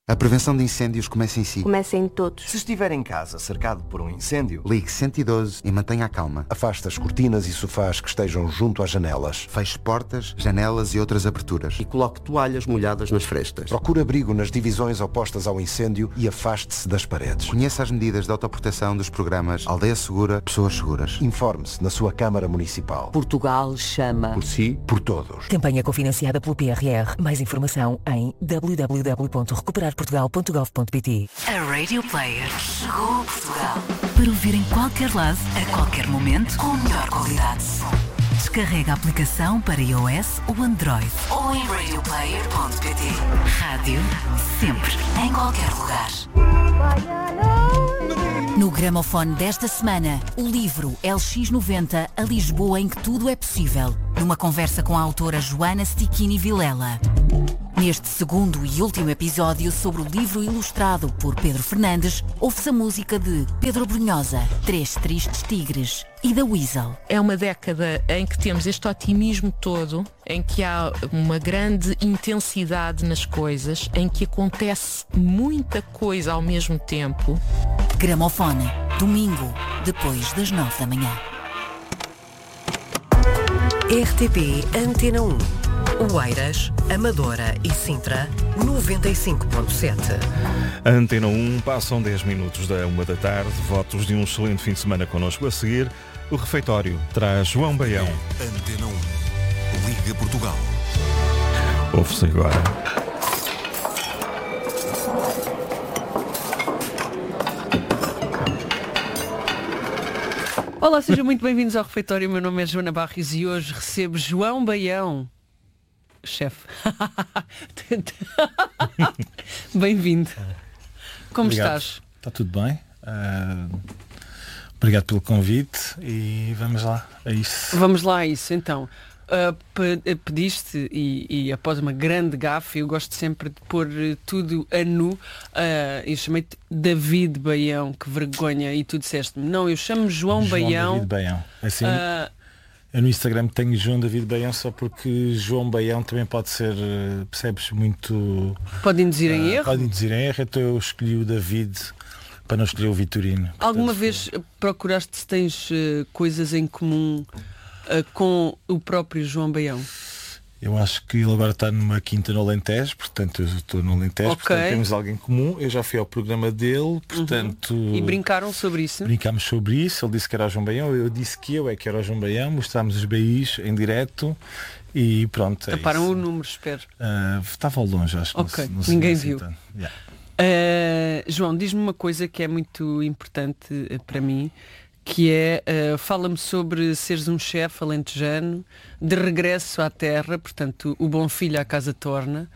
A prevenção de incêndios começa em si. Começa em todos. Se estiver em casa cercado por um incêndio, ligue 112 e mantenha a calma. Afaste as cortinas e sofás que estejam junto às janelas. Feche portas, janelas e outras aberturas. E coloque toalhas molhadas nas frestas. Procure abrigo nas divisões opostas ao incêndio e afaste-se das paredes. Conheça as medidas de autoproteção dos programas Aldeia Segura, Pessoas Seguras. Informe-se na sua Câmara Municipal. Portugal chama. Por si, por todos. Campanha cofinanciada pelo PRR. Mais informação em www.recuperarportugal.gov.pt. A Radio Player chegou a Portugal para ouvir em qualquer lado, a qualquer momento, com a melhor qualidade de som. Descarrega a aplicação para iOS ou Android ou em radioplayer.pt. Rádio sempre, em qualquer lugar. No gramofone desta semana, o livro LX90, a Lisboa em que tudo é possível, numa conversa com a autora Joana Stichini Vilela. Neste segundo e último episódio sobre o livro ilustrado por Pedro Fernandes, ouve-se a música de Pedro Brunhosa, Três Tristes Tigres e da Weasel. É uma década em que temos este otimismo todo, em que há uma grande intensidade nas coisas, em que acontece muita coisa ao mesmo tempo. Gramofone, domingo, depois das 9 da manhã. RTP Antena 1. Oeiras, Amadora e Sintra, 95.7. Antena 1, passam 10 minutos da 1 da tarde. Votos de um excelente fim de semana connosco. A seguir, o refeitório traz João Baião. Antena 1, Liga Portugal. Ouve-se agora. Olá, sejam muito bem-vindos ao refeitório. Meu nome é Joana Barros e hoje recebo João Baião. Chefe. Bem-vindo. Como Obrigado. estás? Está tudo bem. Obrigado pelo convite e vamos lá a isso. Vamos lá a isso, então. Pediste e após uma grande gafe, eu gosto sempre de pôr tudo a nu. Eu chamei-te David Baião, que vergonha, e tu disseste-me, não, eu chamo João Baião. David Baião. Assim, eu no Instagram tenho João David Baião só porque João Baião também pode ser, percebes, muito... Pode induzir em erro? Pode induzir em erro, então eu escolhi o David para não escolher o Vitorino. Alguma vez procuraste se tens coisas em comum com o próprio João Baião? Eu acho que ele agora está numa quinta no Alentejo, portanto eu estou no Alentejo, okay. Portanto temos alguém comum. Eu já fui ao programa dele, portanto... E brincaram sobre isso? Brincámos sobre isso, ele disse que era o João Baião, eu disse que eu é que era o João Baião, mostrámos os BIs em direto e pronto. Taparam o número, espero. Estava ao longe, acho que okay. não Ninguém viu. Assim, yeah. João, diz-me uma coisa que é muito importante para mim, que é, fala-me sobre seres um chefe alentejano, de regresso à terra, portanto, o bom filho à casa torna.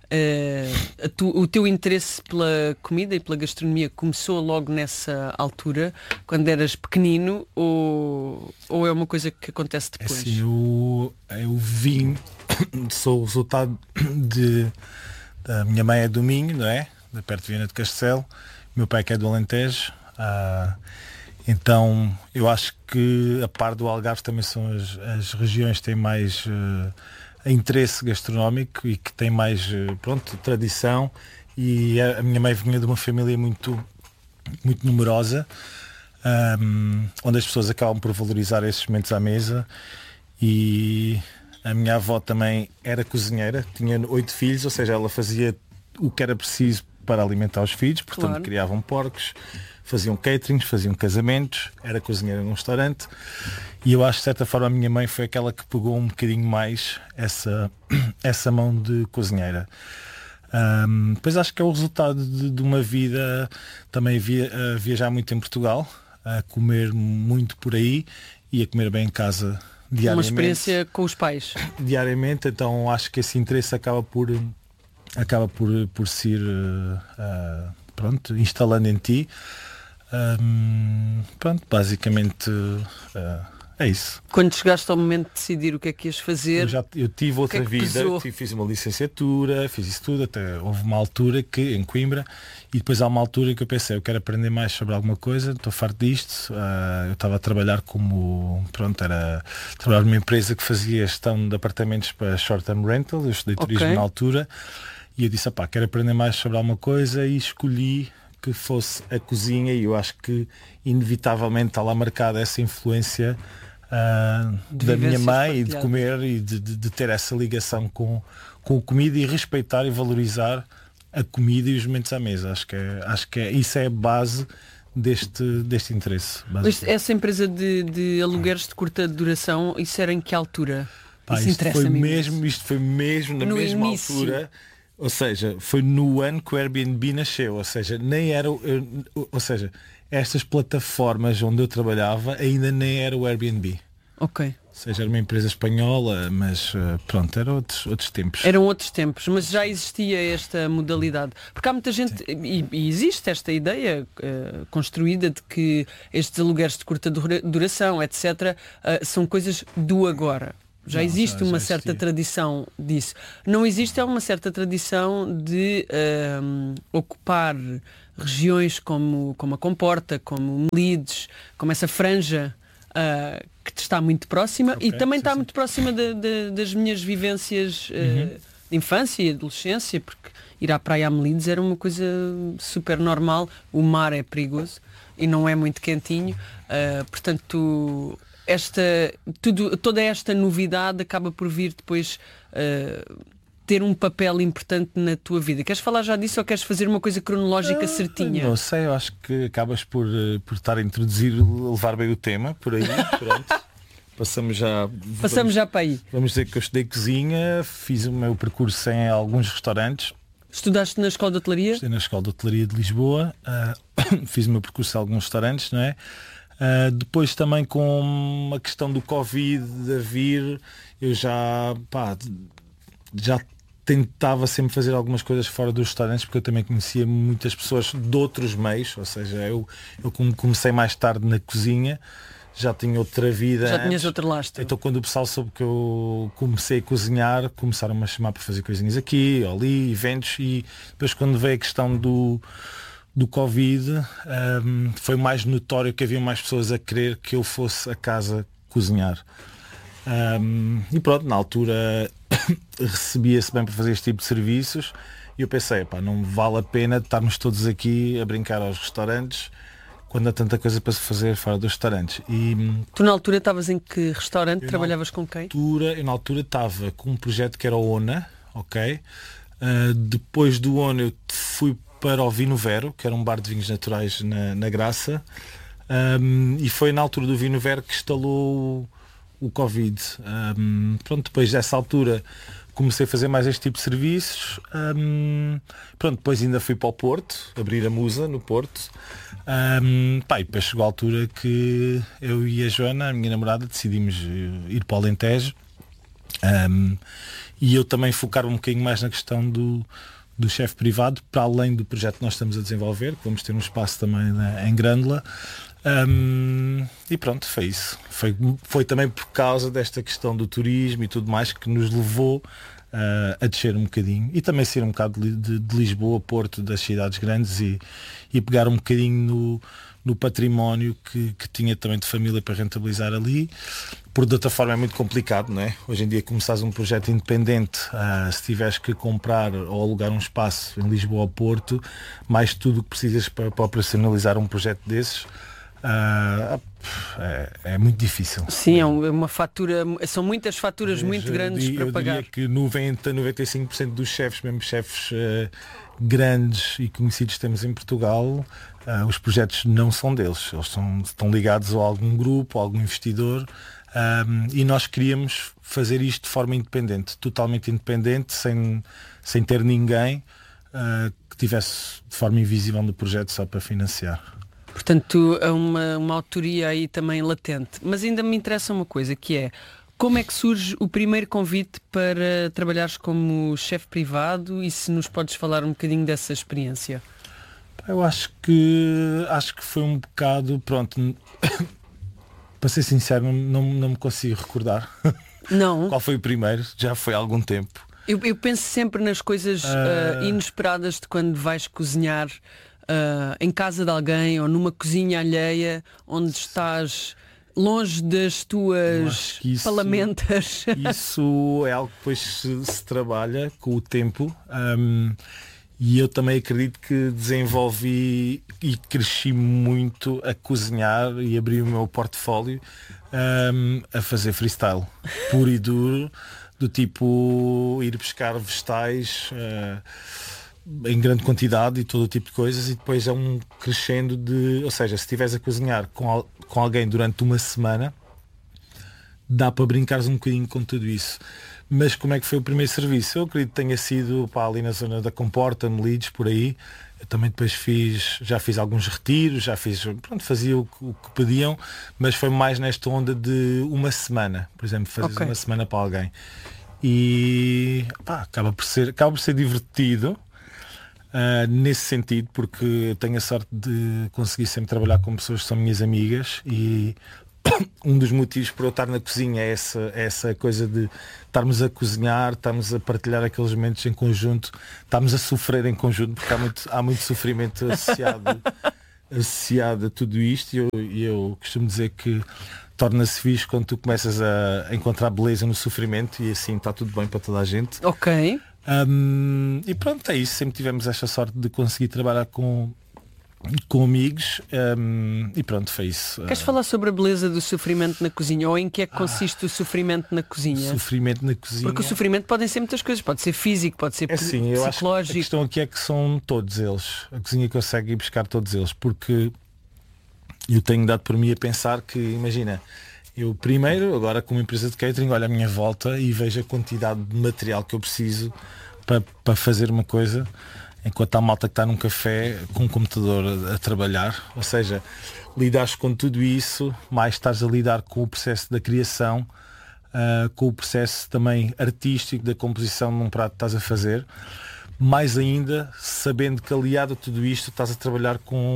O teu interesse pela comida e pela gastronomia começou logo nessa altura, quando eras pequenino, ou é uma coisa que acontece depois? Assim, eu vim, sou o resultado da minha mãe é do Minho, não é? De perto de Viana do Castelo, meu pai que é do Alentejo. Então eu acho que a par do Algarve também são as regiões que têm mais interesse gastronómico e que têm mais tradição, e a minha mãe vinha de uma família muito, muito numerosa, onde as pessoas acabam por valorizar esses momentos à mesa, e a minha avó também era cozinheira, tinha 8 filhos, ou seja, ela fazia o que era preciso para alimentar os filhos, portanto claro. Criavam porcos, faziam caterings, faziam casamentos, era cozinheira num restaurante, e eu acho que de certa forma a minha mãe foi aquela que pegou um bocadinho mais essa mão de cozinheira. Depois acho que é o resultado de uma vida também a viajar muito em Portugal, a comer muito por aí e a comer bem em casa diariamente. Uma experiência com os pais. Diariamente, então acho que esse interesse acaba por se ir instalando em ti. Basicamente é isso. Quando chegaste ao momento de decidir o que é que ias fazer, eu tive outra vida, fiz uma licenciatura, fiz isso tudo, até houve uma altura que em Coimbra, e depois há uma altura que eu pensei, eu quero aprender mais sobre alguma coisa, estou farto disto. Eu estava a trabalhar trabalhar numa empresa que fazia gestão de apartamentos para short term rental, eu estudei turismo na altura. E eu disse, quero aprender mais sobre alguma coisa, e escolhi que fosse a cozinha, e eu acho que inevitavelmente está lá marcada essa influência da minha mãe e de comer e de ter essa ligação com a comida e respeitar e valorizar a comida e os momentos à mesa. Acho que isso é a base deste interesse. Essa empresa de alugueres de curta duração, isso era em que altura? Isto foi mesmo na mesma altura. Ou seja, foi no ano que o Airbnb nasceu. Ou seja, nem era... Ou seja, estas plataformas onde eu trabalhava ainda nem era o Airbnb. Ok. Ou seja, era uma empresa espanhola, mas pronto, eram outros tempos. Eram outros tempos, mas já existia esta modalidade. Porque há muita gente, e existe esta ideia construída de que estes alugueres de curta duração, etc., são coisas do agora. Já existe uma certa tradição disso. Não existe uma certa tradição de ocupar regiões como a Comporta, como Melides, como essa franja que está muito próxima e também está muito próxima das minhas vivências de infância e adolescência, porque ir à praia a Melides era uma coisa super normal. O mar é perigoso e não é muito quentinho, portanto... toda esta novidade acaba por vir depois ter um papel importante na tua vida. Queres falar já disso ou queres fazer uma coisa cronológica certinha? Não sei, eu acho que acabas por estar a introduzir, levar bem o tema por aí. Pronto. Passamos já para aí. Vamos dizer que eu estudei cozinha, fiz o meu percurso em alguns restaurantes. Estudaste na Escola de Hotelaria? Estudei na Escola de Hotelaria de Lisboa, fiz o meu percurso em alguns restaurantes, não é? Depois também com a questão do Covid a vir, eu já tentava sempre fazer algumas coisas fora dos restaurantes, porque eu também conhecia muitas pessoas de outros meios, ou seja, eu comecei mais tarde na cozinha, já tinha outra vida. Já tinhas outro lastro. Então quando o pessoal soube que eu comecei a cozinhar, começaram-me a chamar para fazer coisinhas aqui, ali, eventos, e depois quando veio a questão do Covid, foi mais notório que havia mais pessoas a querer que eu fosse a casa cozinhar. E pronto, na altura recebia-se bem para fazer este tipo de serviços e eu pensei, não vale a pena estarmos todos aqui a brincar aos restaurantes quando há tanta coisa para se fazer fora dos restaurantes. Tu na altura estavas em que restaurante? Trabalhavas com quem? Eu na altura estava com um projeto que era o ONA, ok? Depois do ONA eu fui para o Vino Vero, que era um bar de vinhos naturais na Graça, e foi na altura do Vino Vero que instalou o Covid. Pronto, depois dessa altura comecei a fazer mais este tipo de serviços. Pronto, depois ainda fui para o Porto, abrir a Musa no Porto. E depois chegou a altura que eu e a Joana, a minha namorada, decidimos ir para o Alentejo. E eu também focar um bocadinho mais na questão do chefe privado, para além do projeto que nós estamos a desenvolver, que vamos ter um espaço também em Grândola. E pronto, foi isso. Foi também por causa desta questão do turismo e tudo mais que nos levou a descer um bocadinho e também sair um bocado de Lisboa, Porto, das cidades grandes e pegar um bocadinho no património que tinha também de família para rentabilizar ali. Por de outra forma é muito complicado, não é? Hoje em dia começares um projeto independente, se tiveres que comprar ou alugar um espaço em Lisboa ou Porto, mais tudo o que precisas para operacionalizar um projeto desses, é muito difícil. Sim, é uma fatura, são muitas faturas muito grandes para pagar. Eu diria que 90-95% dos chefes, mesmo chefes grandes e conhecidos que temos em Portugal, os projetos não são deles, eles estão ligados a algum grupo, a algum investidor, e nós queríamos fazer isto de forma independente, totalmente independente, sem ter ninguém que tivesse de forma invisível no projeto só para financiar. Portanto, é uma autoria aí também latente. Mas ainda me interessa uma coisa, que é como é que surge o primeiro convite para trabalhares como chefe privado e se nos podes falar um bocadinho dessa experiência? Eu acho que foi um bocado, pronto, para ser sincero, não me consigo recordar. Não. Qual foi o primeiro? Já foi há algum tempo. Eu penso sempre nas coisas inesperadas de quando vais cozinhar em casa de alguém ou numa cozinha alheia onde estás longe das tuas palamentas. Isso é algo que depois se trabalha com o tempo. E eu também acredito que desenvolvi e cresci muito a cozinhar e abri o meu portfólio a fazer freestyle puro e duro, do tipo ir buscar vegetais em grande quantidade e todo o tipo de coisas, e depois é um crescendo de, ou seja, se estiveres a cozinhar com alguém durante uma semana, dá para brincares um bocadinho com tudo isso. Mas como é que foi o primeiro serviço? Eu acredito que tenha sido ali na zona da Comporta, Melides, por aí. Eu também depois já fiz alguns retiros, fazia o que pediam, mas foi mais nesta onda de uma semana, por exemplo, fazer uma semana para alguém. E acaba por ser divertido nesse sentido, porque eu tenho a sorte de conseguir sempre trabalhar com pessoas que são minhas amigas, e um dos motivos por eu estar na cozinha é essa coisa de estarmos a cozinhar, estarmos a partilhar aqueles momentos em conjunto, estarmos a sofrer em conjunto, porque há muito sofrimento associado a tudo isto, e eu costumo dizer que torna-se fixe quando tu começas a encontrar beleza no sofrimento, e assim está tudo bem para toda a gente. Ok. E pronto, é isso. Sempre tivemos esta sorte de conseguir trabalhar com amigos, e pronto, foi isso. Queres falar sobre a beleza do sofrimento na cozinha, ou em que é que consiste o sofrimento na cozinha? Sofrimento na cozinha. Porque o sofrimento podem ser muitas coisas, pode ser físico, pode ser psicológico. Eu acho que a questão aqui é que são todos eles. A cozinha consegue ir buscar todos eles, porque eu tenho dado por mim a pensar que, imagina, eu primeiro, agora como empresa de catering, olho à minha volta e vejo a quantidade de material que eu preciso para fazer uma coisa, enquanto há malta que está num café com um computador a trabalhar. Ou seja, lidares com tudo isso, mais estás a lidar com o processo da criação, com o processo também artístico da composição num prato que estás a fazer, mais ainda sabendo que aliado a tudo isto estás a trabalhar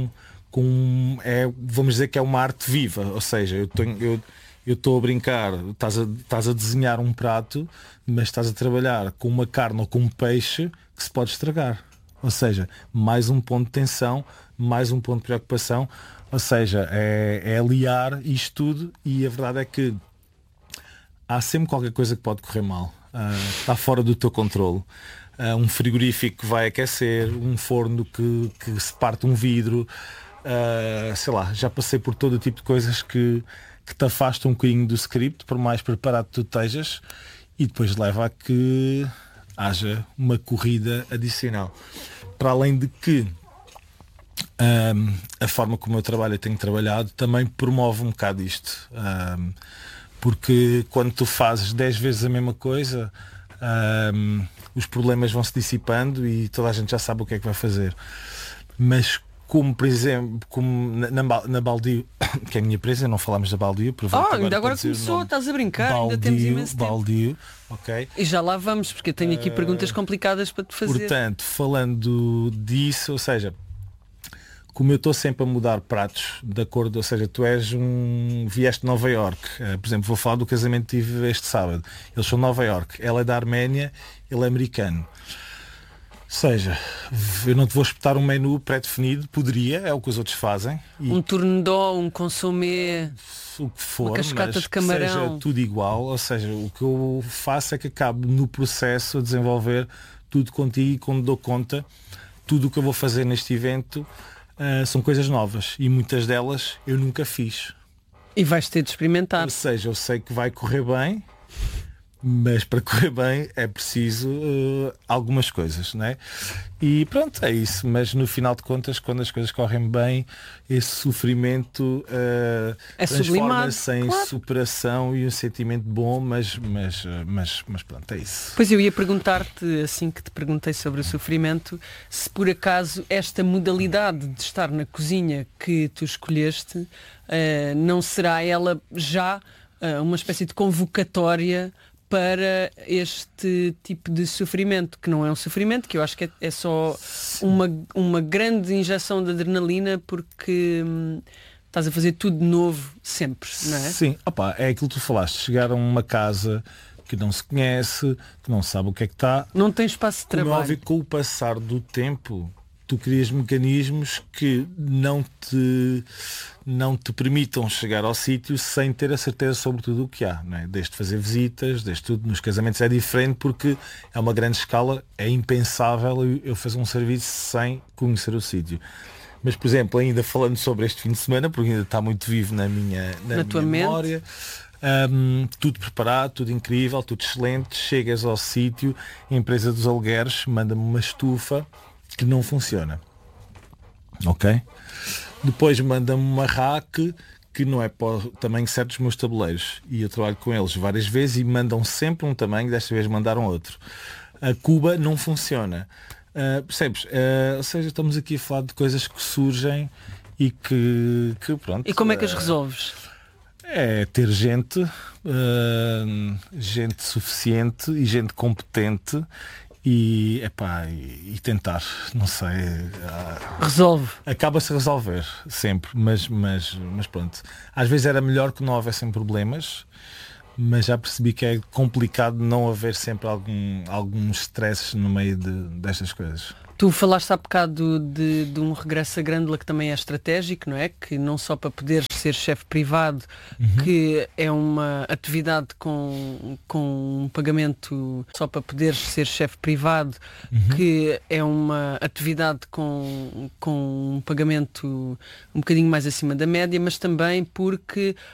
vamos dizer que é uma arte viva. Ou seja, eu estou a brincar, estás a desenhar um prato, mas estás a trabalhar com uma carne ou com um peixe que se pode estragar. Ou seja, mais um ponto de tensão, mais um ponto de preocupação. Ou seja, é aliar isto tudo, e a verdade é que há sempre qualquer coisa que pode correr mal. Está fora do teu controle. Um frigorífico que vai aquecer, um forno que se parte um vidro, sei lá, já passei por todo o tipo de coisas que te afastam um bocadinho do script, por mais preparado que tu estejas, e depois leva a que haja uma corrida adicional. Para além de que a forma como eu trabalho e tenho trabalhado também promove um bocado isto, porque quando tu fazes 10 vezes a mesma coisa, os problemas vão se dissipando e toda a gente já sabe o que é que vai fazer. Mas como, por exemplo, como na Baldio, que é a minha empresa, não falámos da Baldio. Ainda agora começou, estás a brincar, Baldio, ainda temos imenso tempo. Baldio, ok. E já lá vamos, porque eu tenho aqui perguntas complicadas para te fazer. Portanto, falando disso, ou seja, como eu estou sempre a mudar pratos de acordo, ou seja, tu vieste de Nova Iorque, por exemplo, vou falar do casamento que tive este sábado. Eles são de Nova Iorque, ela é da Arménia, ele é americano. Ou seja, eu não te vou espetar um menu pré-definido, poderia, é o que os outros fazem. Um tournesol, um consomé, o que for, uma cascata mas de camarão. Que seja tudo igual. Ou seja, o que eu faço é que acabo no processo a desenvolver tudo contigo, e quando dou conta, tudo o que eu vou fazer neste evento são coisas novas, e muitas delas eu nunca fiz. E vais ter de experimentar. Ou seja, eu sei que vai correr bem, mas para correr bem é preciso algumas coisas, não é? E pronto, é isso. Mas no final de contas, quando as coisas correm bem, esse sofrimento transforma-se em superação e um sentimento bom, mas pronto, é isso. Pois eu ia perguntar-te, assim que te perguntei sobre o sofrimento, se por acaso esta modalidade de estar na cozinha que tu escolheste, não será ela já uma espécie de convocatória para este tipo de sofrimento, que não é um sofrimento, que eu acho que é só uma grande injeção de adrenalina, porque estás a fazer tudo de novo sempre, não é? Sim, é aquilo que tu falaste, chegar a uma casa que não se conhece, que não sabe o que é que está. Não tem espaço de trabalho. Óbvio, com o passar do tempo, tu crias mecanismos que não te permitam chegar ao sítio sem ter a certeza sobre tudo o que há, não é? Desde fazer visitas, desde tudo. Nos casamentos é diferente porque é uma grande escala, é impensável eu fazer um serviço sem conhecer o sítio. Mas, por exemplo, ainda falando sobre este fim de semana, porque ainda está muito vivo na minha memória, tudo preparado, tudo incrível, tudo excelente, chegas ao sítio, a empresa dos alugueres manda-me uma estufa que não funciona. Ok? Depois manda-me uma rack que não é para o tamanho certo dos meus tabuleiros. E eu trabalho com eles várias vezes e mandam sempre um tamanho, desta vez mandaram outro. A cuba não funciona. Percebes? Ou seja, estamos aqui a falar de coisas que surgem e que pronto. E como é que as resolves? É ter gente suficiente e gente competente e tentar, não sei. Resolve. Acaba-se a resolver sempre, mas pronto. Às vezes era melhor que não houvessem problemas, mas já percebi que é complicado não haver sempre alguns stresses no meio destas coisas. Tu falaste há bocado de um regresso à Grândola que também é estratégico, não é? Que não só para poder ser chefe privado, que é uma atividade com um pagamento só para poder ser chefe privado, que é uma atividade com um pagamento um bocadinho mais acima da média, mas também porque